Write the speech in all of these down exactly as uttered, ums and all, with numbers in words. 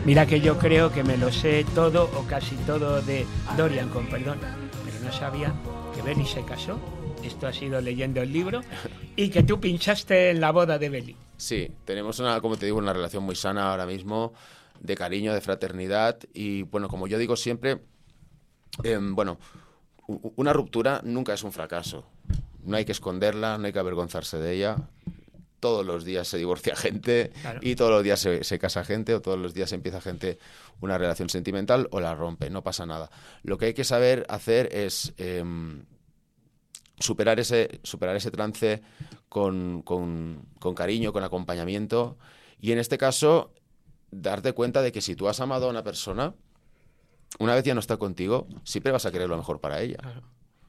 Mira que yo creo que me lo sé todo o casi todo de Dorian, con perdón, pero no sabía que Belly se casó. Esto ha sido leyendo el libro y que tú pinchaste en la boda de Belly. Sí, tenemos una, como te digo, una relación muy sana ahora mismo, de cariño, de fraternidad y bueno, como yo digo siempre, eh, bueno, una ruptura nunca es un fracaso. No hay que esconderla, no hay que avergonzarse de ella. Todos los días se divorcia gente, claro, y todos los días se, se casa gente, o todos los días empieza gente una relación sentimental o la rompe, no pasa nada. Lo que hay que saber hacer es eh, superar ese, superar ese trance con, con, con cariño, con acompañamiento, y en este caso darte cuenta de que si tú has amado a una persona, una vez ya no está contigo, siempre vas a querer lo mejor para ella. Claro.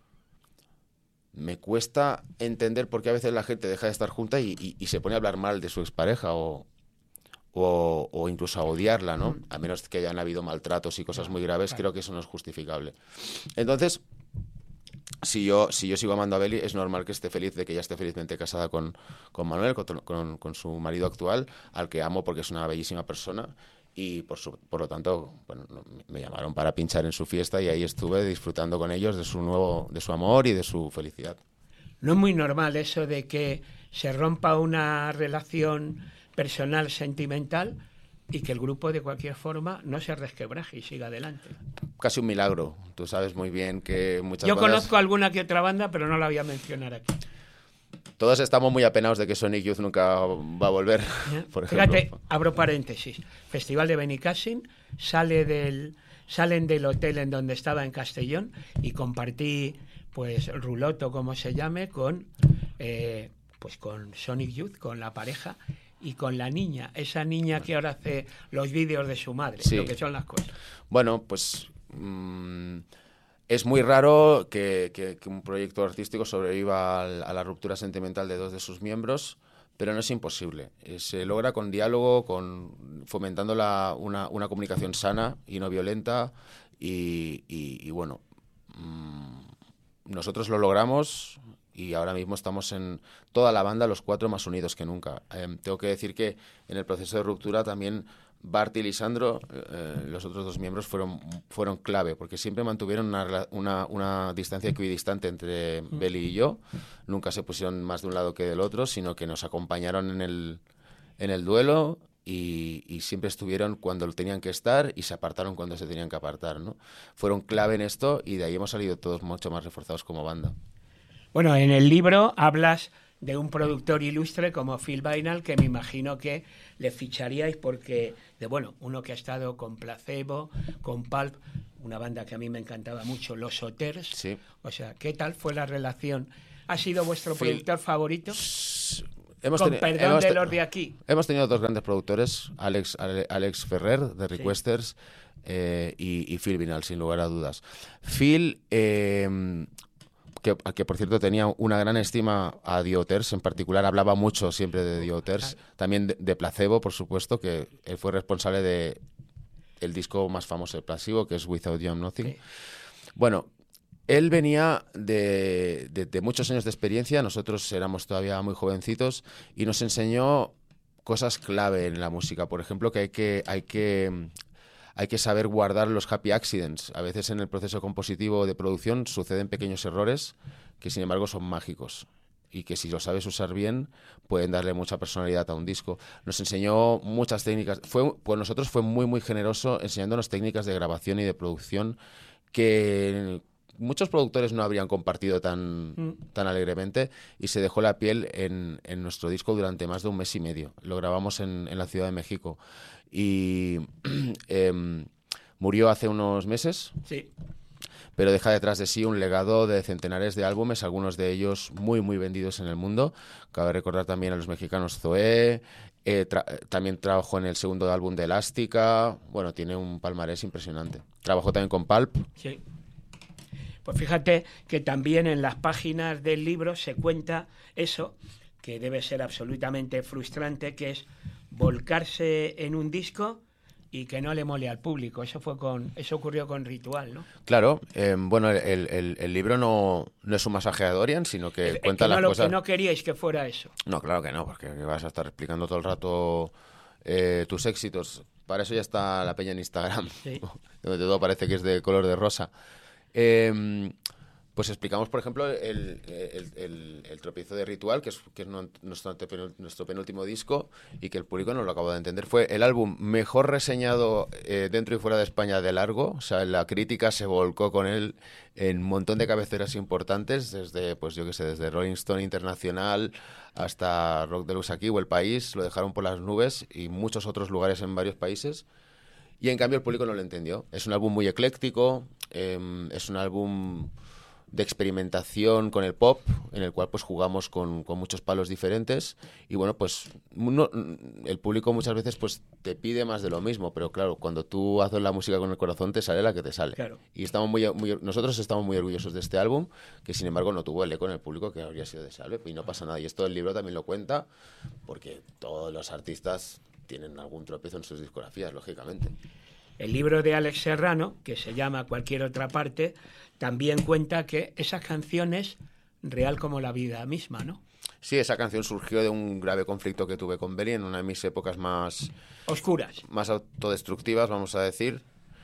Me cuesta entender por qué a veces la gente deja de estar junta y, y, y se pone a hablar mal de su expareja o, o, o incluso a odiarla, ¿no? A menos que hayan habido maltratos y cosas muy graves, creo que eso no es justificable. Entonces, si yo, si yo sigo amando a Belly, es normal que esté feliz de que ella esté felizmente casada con, con Manuel, con, con, con su marido actual, al que amo porque es una bellísima persona. Y por, su, por lo tanto, bueno, me llamaron para pinchar en su fiesta y ahí estuve disfrutando con ellos de su nuevo, de su amor y de su felicidad. No es muy normal eso de que se rompa una relación personal, sentimental, y que el grupo de cualquier forma no se resquebraje y siga adelante. Casi un milagro. Tú sabes muy bien que muchas Yo bandas... conozco alguna que otra banda, pero no la voy a mencionar aquí. Todos estamos muy apenados de que Sonic Youth nunca va a volver, ¿eh? Por ejemplo. Fíjate, abro paréntesis. Festival de Benicàssim, sale del, salen del hotel en donde estaba en Castellón y compartí, pues, ruloto, como se llame, con, eh, pues, con Sonic Youth, con la pareja y con la niña, esa niña que ahora hace los vídeos de su madre, sí, lo que son las cosas. Bueno, pues... Mmm... Es muy raro que, que, que un proyecto artístico sobreviva a, a la ruptura sentimental de dos de sus miembros, pero no es imposible. Eh, se logra con diálogo, con fomentando la, una, una comunicación sana y no violenta. Y, y, y bueno, mmm, nosotros lo logramos y ahora mismo estamos en toda la banda, los cuatro, más unidos que nunca. Eh, tengo que decir que en el proceso de ruptura también... Bart y Lisandro, eh, los otros dos miembros, fueron, fueron clave, porque siempre mantuvieron una, una, una distancia equidistante entre mm. Belly y yo. Nunca se pusieron más de un lado que del otro, sino que nos acompañaron en el, en el duelo y, y siempre estuvieron cuando tenían que estar y se apartaron cuando se tenían que apartar, ¿no? Fueron clave en esto y de ahí hemos salido todos mucho más reforzados como banda. Bueno, en el libro hablas de un productor ilustre como Phil Bynal, que me imagino que le ficharíais porque, de bueno, uno que ha estado con Placebo, con Pulp, una banda que a mí me encantaba mucho, Los Otters. Sí. O sea, ¿qué tal fue la relación? ¿Ha sido vuestro Phil, productor favorito? Hemos con teni- perdón hemos de los de aquí. Hemos tenido dos grandes productores, Alex, Ale, Alex Ferrer, de Requesters, sí. eh, y, y Phil Bynal, sin lugar a dudas. Phil... Eh, Que, que por cierto tenía una gran estima a The Otters, en particular hablaba mucho siempre de The Otters, también de, de Placebo, por supuesto, que él fue responsable de el disco más famoso de Placebo, que es Without You I'm Nothing. Sí. Bueno, él venía de, de, de muchos años de experiencia, nosotros éramos todavía muy jovencitos, y nos enseñó cosas clave en la música, por ejemplo, que hay que... Hay que Hay que saber guardar los happy accidents. A veces en el proceso compositivo de producción suceden pequeños errores que sin embargo son mágicos y que si lo sabes usar bien pueden darle mucha personalidad a un disco. Nos enseñó muchas técnicas. Fue, pues nosotros fue muy muy generoso enseñándonos técnicas de grabación y de producción que muchos productores no habrían compartido tan, mm. tan alegremente y se dejó la piel en, en nuestro disco durante más de un mes y medio. Lo grabamos en, en la Ciudad de México. Y eh, murió hace unos meses, sí. pero deja detrás de sí un legado de centenares de álbumes, algunos de ellos muy, muy vendidos en el mundo. Cabe recordar también a los mexicanos Zoé, eh, tra- también trabajó en el segundo álbum de Elástica, bueno, tiene un palmarés impresionante. Trabajó también con Pulp. Sí. Pues fíjate que también en las páginas del libro se cuenta eso, que debe ser absolutamente frustrante, que es volcarse en un disco y que no le mole al público. Eso fue con, eso ocurrió con Ritual, ¿no? Claro, eh, bueno, el, el, el libro no, no es un masaje a Dorian, sino que el, cuenta que no, las lo, cosas... que no queríais que fuera eso. No, claro que no, porque vas a estar explicando todo el rato eh, tus éxitos. para eso ya está la peña en Instagram, Sí. donde todo parece que es de color de rosa. Eh, pues explicamos, por ejemplo, el, el, el, el tropiezo de Ritual, que es, que es nuestro, nuestro penúltimo disco y que el público no lo acaba de entender. Fue el álbum mejor reseñado eh, dentro y fuera de España de largo. O sea, la crítica se volcó con él en un montón de cabeceras importantes, desde, pues yo qué sé, desde Rolling Stone Internacional hasta Rock Deluxe aquí o El País, lo dejaron por las nubes, y muchos otros lugares en varios países. Y en cambio el público no lo entendió. Es un álbum muy ecléctico, eh, es un álbum de experimentación con el pop, en el cual pues jugamos con, con muchos palos diferentes, y bueno, pues uno, el público muchas veces pues te pide más de lo mismo, pero claro, cuando tú haces la música con el corazón te sale la que te sale. Claro. Y estamos muy, muy nosotros estamos muy orgullosos de este álbum, que sin embargo no tuvo el eco en el público que habría sido deseable, y no pasa nada. Y esto el libro también lo cuenta, porque todos los artistas tienen algún tropiezo en sus discografías, lógicamente. El libro de Alex Serrano, que se llama Cualquier otra parte, también cuenta que esas canciones, real como la vida misma, ¿no? Sí, esa canción surgió de un grave conflicto que tuve con Beli en una de mis épocas más... oscuras. Más autodestructivas, vamos a decir.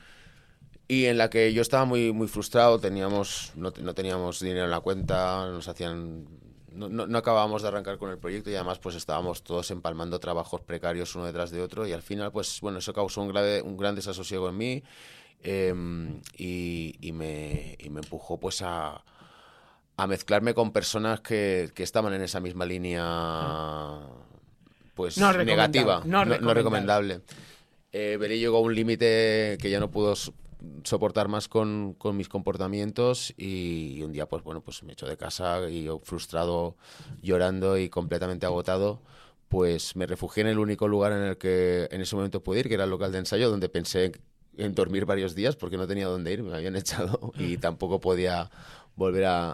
Y en la que yo estaba muy, muy frustrado, teníamos, no, no teníamos dinero en la cuenta, nos hacían... No, no, no acabábamos de arrancar con el proyecto, y además pues estábamos todos empalmando trabajos precarios uno detrás de otro, y al final pues bueno, eso causó un, grave, un gran desasosiego en mí, eh, y, y, me, y me empujó pues a, a mezclarme con personas que, que estaban en esa misma línea pues no negativa, no, no, no recomendable. Eh, Beli llegó a un límite que ya no pudo soportar más con, con mis comportamientos, y, y un día pues bueno, pues me echó de casa, y yo frustrado, llorando y completamente agotado, pues me refugié en el único lugar en el que en ese momento pude ir, que era el local de ensayo, donde pensé en dormir varios días porque no tenía dónde ir, me habían echado y tampoco podía volver a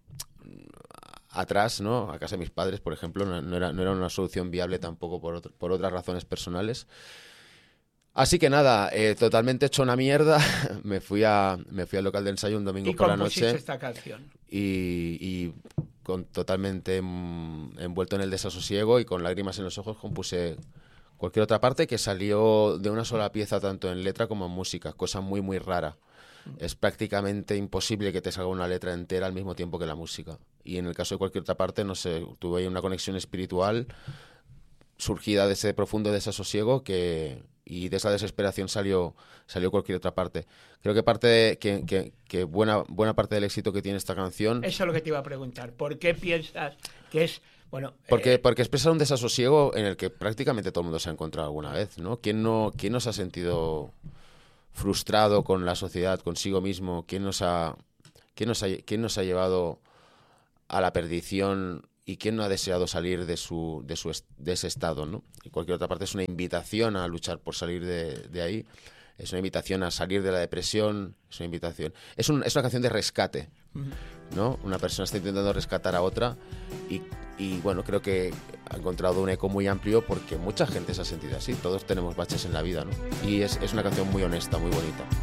atrás, ¿no? A casa de mis padres, por ejemplo, no, no, era, no era una solución viable tampoco por, otro, por otras razones personales. Así que nada, eh, totalmente hecho una mierda, me fui a me fui al local de ensayo un domingo por la noche. Esta canción. Y, y con, totalmente mm, envuelto en el desasosiego y con lágrimas en los ojos compuse Cualquier otra parte, que salió de una sola pieza tanto en letra como en música, cosa muy muy rara. Es prácticamente imposible que te salga una letra entera al mismo tiempo que la música. Y en el caso de Cualquier otra parte, no sé, tuve ahí una conexión espiritual surgida de ese profundo desasosiego que... y de esa desesperación salió salió Cualquier otra parte. Creo que parte de, que, que, que buena buena parte del éxito que tiene esta canción... Eso es lo que te iba a preguntar. ¿Por qué piensas que es... bueno Porque, eh... porque expresa un desasosiego en el que prácticamente todo el mundo se ha encontrado alguna vez, ¿no? ¿Quién no, quién no se ha sentido frustrado con la sociedad, consigo mismo? ¿Quién nos ha, quién nos ha, quién nos ha llevado a la perdición? ¿Y quién no ha deseado salir de su de su de ese estado, ¿no? Y Cualquier otra parte es una invitación a luchar por salir de, de ahí. Es una invitación a salir de la depresión. Es una invitación. Es, un, es una canción de rescate, ¿no? Una persona está intentando rescatar a otra y, y bueno, creo que ha encontrado un eco muy amplio porque mucha gente se ha sentido así. Todos tenemos baches en la vida, ¿no? Y es, es una canción muy honesta, muy bonita.